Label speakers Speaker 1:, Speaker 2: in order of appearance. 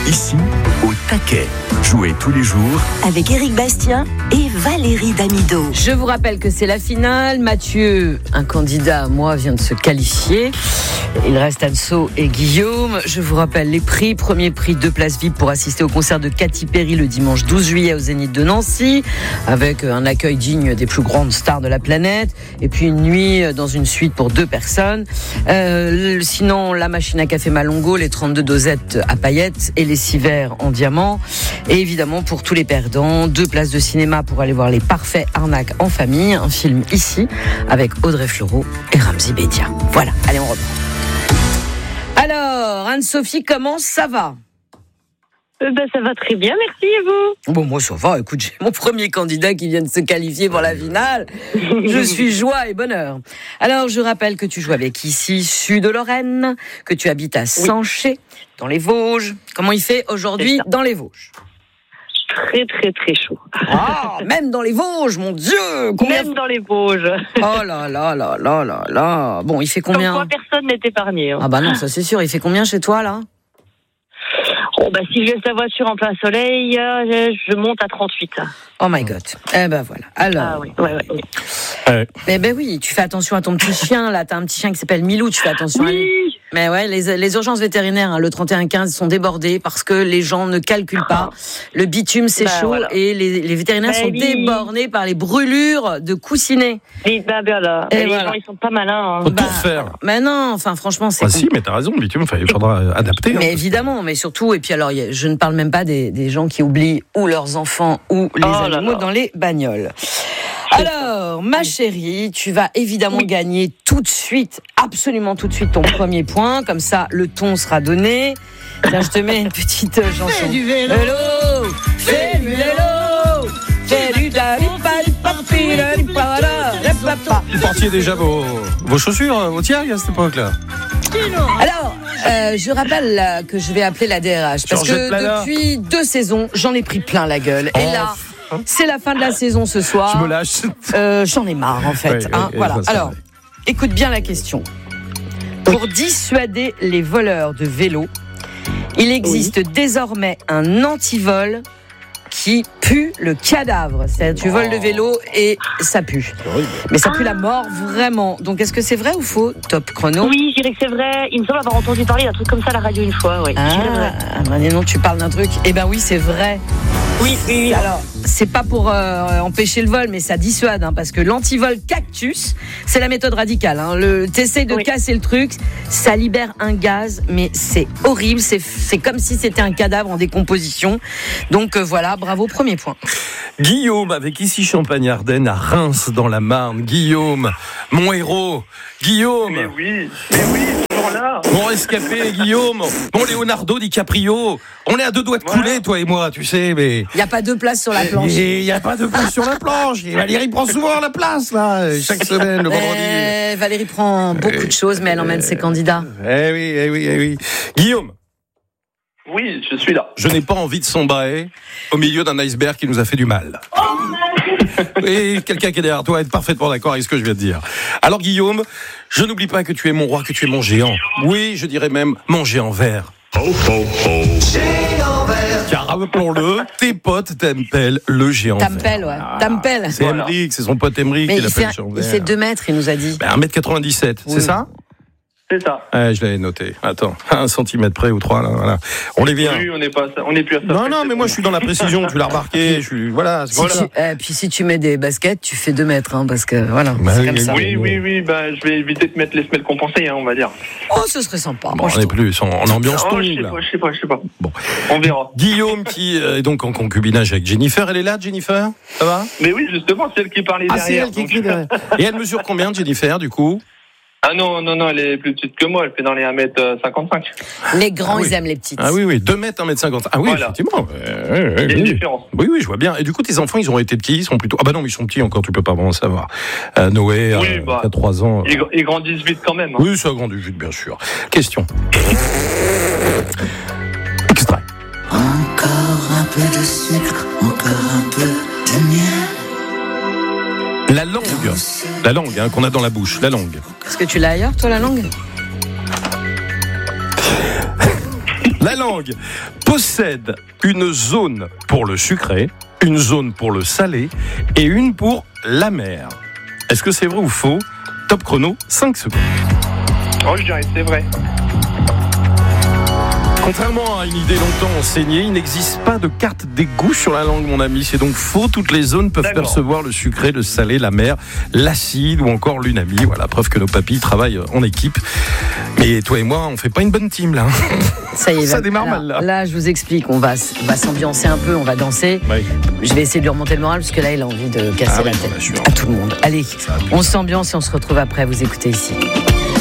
Speaker 1: Ici, au taquet. Jouez tous les jours
Speaker 2: avec Éric Bastien et Valérie Damido.
Speaker 3: Je vous rappelle que c'est la finale. Mathieu, un candidat à moi, vient de se qualifier. Il reste Anso et Guillaume. Je vous rappelle les prix. Premier prix, 2 places VIP pour assister au concert de Katy Perry le dimanche 12 juillet au Zénith de Nancy, avec un accueil digne des plus grandes stars de la planète. Et puis une nuit dans une suite pour 2 personnes. Sinon, la machine à café Malongo, les 32 dosettes à paillettes et les 6 verres en diamant. Et évidemment, pour tous les perdants, 2 places de cinéma pour aller voir Les Parfaits Arnaques en famille, un film ici, avec Audrey Fleurot et Ramzy Bedia. Voilà, allez, on reprend. Alors, Anne-Sophie, comment ça va ?
Speaker 4: Ça va très bien, merci, et vous ?
Speaker 3: Bon, moi ça va, écoute, j'ai mon premier candidat qui vient de se qualifier pour la finale. Je suis joie et bonheur. Alors, je rappelle que tu joues avec ici Sud-Lorraine, que tu habites à Sanché, dans les Vosges. Comment il fait aujourd'hui dans les Vosges ?
Speaker 4: Très, très, très chaud.
Speaker 3: Ah, même dans les Vosges, mon Dieu!
Speaker 4: Même dans les Vosges.
Speaker 3: Oh là là là là là là. Bon, il fait combien?
Speaker 4: Comme quoi, personne n'est épargné. Hein.
Speaker 3: Ah bah non, ça c'est sûr. Il fait combien chez toi, là?
Speaker 4: Oh bah si je laisse la voiture en plein soleil, je monte à 38.
Speaker 3: Oh my God. Eh ben voilà. Alors.
Speaker 4: Ah oui, ouais.
Speaker 3: Eh ben oui, tu fais attention à ton petit chien, là. T'as un petit chien qui s'appelle Milou, tu fais attention à lui. Mais ouais, les urgences vétérinaires, hein, le 3115 sont débordées parce que les gens ne calculent pas. Le bitume, c'est chaud et les vétérinaires sont débornés par les brûlures de coussinets.
Speaker 4: Et voilà. Les gens, ils sont pas malins. Hein.
Speaker 5: Faut tout refaire.
Speaker 3: Mais non, enfin, franchement, c'est.
Speaker 5: Ah si, mais t'as raison, le bitume, il faudra adapter.
Speaker 3: Mais évidemment, mais surtout, et puis alors, je ne parle même pas des gens qui oublient ou leurs enfants ou les animaux dans les bagnoles. Alors, ma chérie, tu vas évidemment gagner tout de suite, absolument tout de suite, ton premier point. Comme ça, le ton sera donné. Tiens, je te mets une petite chanson. Fais du vélo, fais du vélo, fais du
Speaker 5: Vous portiez déjà vos chaussures, vos tiags à cette époque-là.
Speaker 3: Alors, je rappelle que je vais appeler la DRH parce que depuis 2 saisons, j'en ai pris plein la gueule. Et là, c'est la fin de la saison ce soir.
Speaker 5: Je me lâche.
Speaker 3: J'en ai marre en fait. Voilà. Alors, écoute bien la question. Pour dissuader les voleurs de vélos, il existe désormais un antivol qui pue le cadavre. C'est-à-dire, tu voles le vélo et ça pue. Mais ça pue la mort, vraiment. Donc, est-ce que c'est vrai ou faux, Top Chrono ?
Speaker 4: Oui, je dirais que c'est vrai. Il me semble avoir entendu parler d'un truc comme ça à la radio une fois. Oui.
Speaker 3: Non, tu parles d'un truc. Eh ben oui, c'est vrai.
Speaker 4: Oui.
Speaker 3: Alors, c'est pas pour empêcher le vol, mais ça dissuade, hein, parce que l'antivol cactus, c'est la méthode radicale. Hein. T'essayes de casser le truc, ça libère un gaz, mais c'est horrible. C'est comme si c'était un cadavre en décomposition. Donc voilà, bravo, premier point.
Speaker 5: Guillaume, avec ici Champagne-Ardenne, à Reims, dans la Marne. Guillaume, mon héros. Guillaume.
Speaker 6: Mais oui, toujours là.
Speaker 5: Mon rescapé, Guillaume. Mon Leonardo DiCaprio. On est à 2 doigts de couler, toi et moi, tu sais, mais...
Speaker 3: Il n'y a pas 2 places sur la planche.
Speaker 5: Il n'y a pas de place sur la planche. Et Valérie prend souvent la place, là, chaque semaine, le vendredi.
Speaker 3: Valérie prend beaucoup de choses, mais elle emmène ses candidats.
Speaker 5: Eh oui. Guillaume.
Speaker 6: Oui, je suis là.
Speaker 5: Je n'ai pas envie de sombrer au milieu d'un iceberg qui nous a fait du mal. Et quelqu'un qui est derrière toi est parfaitement d'accord avec ce que je viens de dire. Alors Guillaume, je n'oublie pas que tu es mon roi, que tu es mon géant. Oui, je dirais même mon géant vert. Géant vert. Car rappelons-le, tes potes t'appellent le géant vert.
Speaker 3: T'appelles.
Speaker 5: C'est Emeric, c'est son pote Emeric qui l'appelle géant vert.
Speaker 3: Il fait 2 mètres, il nous a dit.
Speaker 5: 1m97, c'est ça ?
Speaker 6: C'est ça.
Speaker 5: Je l'avais noté. Attends, 1 centimètre près ou 3, là, voilà. On les vient.
Speaker 6: Oui, on n'est plus à ça.
Speaker 5: Non, mais moi je suis dans la précision, tu l'as remarqué.
Speaker 3: Puis si tu mets des baskets, tu fais 2 mètres, hein, parce que voilà, c'est comme ça.
Speaker 6: Oui, je vais éviter de mettre les semelles compensées, hein, on va dire.
Speaker 3: Oh, ce serait sympa.
Speaker 5: Bon, on est plus en ambiance tongue, là.
Speaker 6: Je sais pas.
Speaker 5: Bon.
Speaker 6: On verra.
Speaker 5: Guillaume qui est donc en concubinage avec Jennifer, elle est là, Jennifer ? Ça va ?
Speaker 6: Mais oui, justement, c'est elle qui parlait derrière.
Speaker 5: C'est elle qui écrit derrière. Et elle mesure combien, Jennifer, du coup ?
Speaker 6: Ah non, elle est plus petite que moi, elle fait dans les 1m55.
Speaker 3: Les grands, ils aiment les petites.
Speaker 5: Ah oui, 2 mètres, 1m50. Ah oui, voilà. Effectivement.
Speaker 6: Il y a une différence.
Speaker 5: Oui, je vois bien. Et du coup, tes enfants, ils ont été petits, ils sont plutôt... Ah bah non, mais ils sont petits encore, tu peux pas vraiment savoir. Noé, à 3 ans.
Speaker 6: Ils grandissent vite quand même. Hein.
Speaker 5: Oui, ça grandit vite, bien sûr. Question. Extrait.
Speaker 7: Encore un peu de sucre, encore un peu de miel.
Speaker 5: La langue qu'on a dans la bouche, la langue.
Speaker 3: Est-ce que tu l'as ailleurs, toi, la langue ?
Speaker 5: La langue possède une zone pour le sucré, une zone pour le salé et une pour l'amer. Est-ce que c'est vrai ou faux? Top chrono, 5 secondes.
Speaker 6: Oh, je dirais que c'est vrai.
Speaker 5: Contrairement à une idée longtemps enseignée, il n'existe pas de carte des goûts sur la langue, mon ami. C'est donc faux. Toutes les zones peuvent percevoir le sucré, le salé, l'amer, l'acide ou encore l'umami. Voilà, preuve que nos papilles travaillent en équipe. Mais toi et moi, on fait pas une bonne team, là.
Speaker 3: Ça y est,
Speaker 5: ça démarre mal, là.
Speaker 3: Là, je vous explique. On va s'ambiancer un peu, on va danser.
Speaker 5: Oui.
Speaker 3: Je vais essayer de lui remonter le moral parce que là, il a envie de casser la tête à tout le monde. Allez, on s'ambiance et on se retrouve après. Vous écoutez ici.